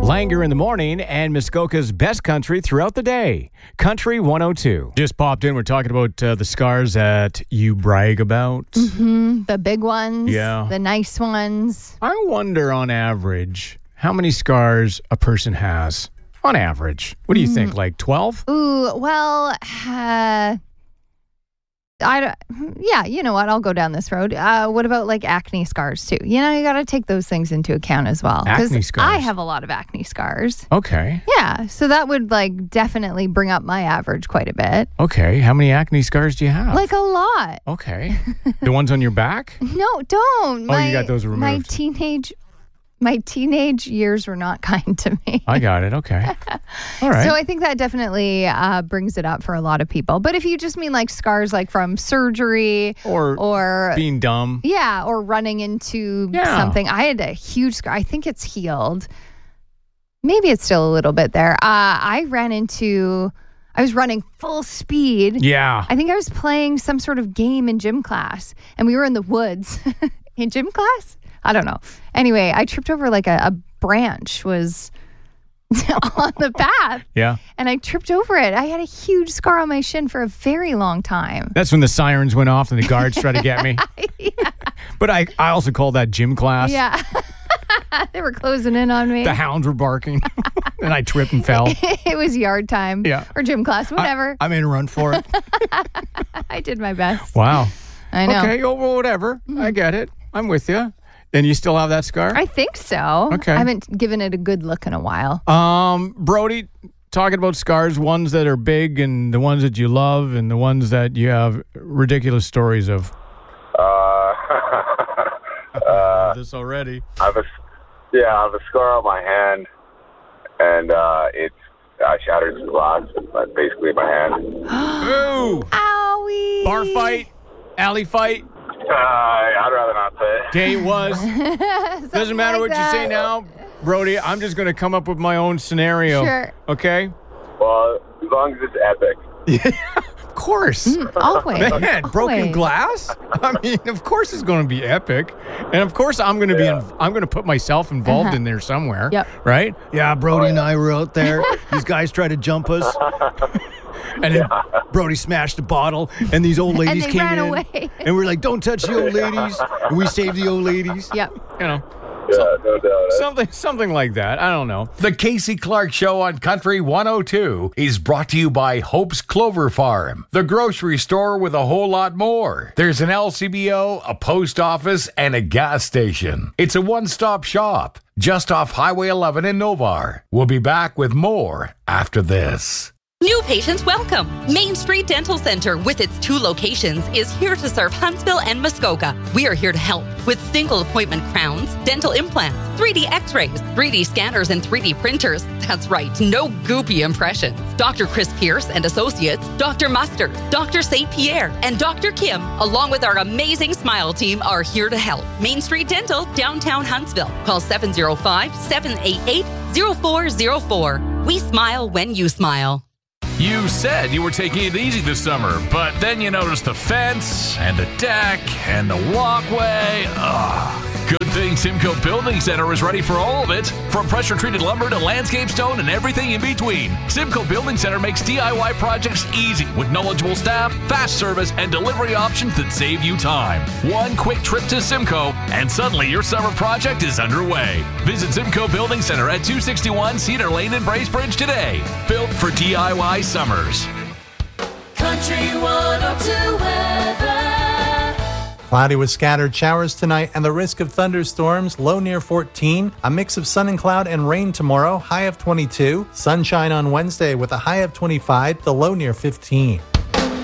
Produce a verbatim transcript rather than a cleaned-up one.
Langer in the morning and Muskoka's best country throughout the day. Country one oh two. Just popped in. We're talking about uh, the scars that you brag about. Mm-hmm. The big ones. Yeah. The nice ones. I wonder, on average, how many scars a person has. On average. What do you mm. think? Like twelve? Ooh, well, uh, I don't, yeah, you know what? I'll go down this road. Uh, what about like acne scars too? You know, you got to take those things into account as well. Acne scars. I have a lot of acne scars. Okay. Yeah, so that would like definitely bring up my average quite a bit. Okay. How many acne scars do you have? Like a lot. Okay. The ones on your back? No, don't. Oh, my, you got those removed. My teenage My teenage years were not kind to me. I got it. Okay. All right. So I think that definitely uh, brings it up for a lot of people. But if you just mean like scars like from surgery or, or being dumb. Yeah, or running into yeah. something. I had a huge scar. I think it's healed. Maybe it's still a little bit there. Uh, I ran into... I was running full speed. Yeah. I think I was playing some sort of game in gym class. And we were in the woods. In gym class? I don't know. Anyway, I tripped over like a, a branch was on the path. Yeah. And I tripped over it. I had a huge scar on my shin for a very long time. That's when the sirens went off and the guards tried to get me. Yeah. But I, I also call that gym class. Yeah. They were closing in on me. The hounds were barking. And I tripped and fell. It was yard time. Yeah. Or gym class, whatever. I, I made a run for it. I did my best. Wow. I know. Okay, well, whatever. Mm-hmm. I get it. I'm with you. And you still have that scar? I think so. Okay. I haven't given it a good look in a while. Um, Brody, talking about scars, ones that are big and the ones that you love and the ones that you have ridiculous stories of. Uh, uh, this already. I have a, yeah, I have a scar on my hand, and uh, it's I shattered some glass, but basically my hand. Ooh! Owie! Bar fight? Alley fight? Uh, I'd rather not say. Okay, it was. Doesn't matter like what that. you say now, Brody. I'm just going to come up with my own scenario. Sure. Okay? Well, as long as it's epic. Yeah, of course. Mm, always. Man, broken Always. glass? I mean, of course it's going to be epic. And of course I'm going to Yeah. be in, I'm going to put myself involved Uh-huh. in there somewhere. Yep. Right? Yeah, Brody and I were out there. These guys tried to jump us. And then Brody smashed a bottle, and these old ladies they came ran in. away. And we're like, don't touch the old ladies. And we saved the old ladies. Yep. You know, Yeah, no doubt. something something like that. I don't know. The Casey Clark Show on Country one oh two is brought to you by Hope's Clover Farm, the grocery store with a whole lot more. There's an L C B O, a post office, and a gas station. It's a one-stop shop just off Highway eleven in Novar. We'll be back with more after this. New patients welcome. Main Street Dental Center, with its two locations, is here to serve Huntsville and Muskoka. We are here to help with single appointment crowns, dental implants, three D x-rays, three D scanners, and three D printers. That's right, no goopy impressions. Doctor Chris Pierce and Associates, Doctor Mustard, Doctor Saint Pierre, and Doctor Kim, along with our amazing Smile team, are here to help. Main Street Dental, downtown Huntsville. Call seven oh five, seven eight eight, oh four oh four. We smile when you smile. You said you were taking it easy this summer, but then you noticed the fence and the deck and the walkway. Ugh. Good thing Simcoe Building Center is ready for all of it. From pressure-treated lumber to landscape stone and everything in between, Simcoe Building Center makes D I Y projects easy with knowledgeable staff, fast service, and delivery options that save you time. One quick trip to Simcoe, and suddenly your summer project is underway. Visit Simcoe Building Center at two sixty-one Cedar Lane in Bracebridge today. Built for D I Y summers. Country one oh two weather. Cloudy with scattered showers tonight and the risk of thunderstorms, low near fourteen. A mix of sun and cloud and rain tomorrow, high of twenty-two. Sunshine on Wednesday with a high of twenty-five, the low near fifteen.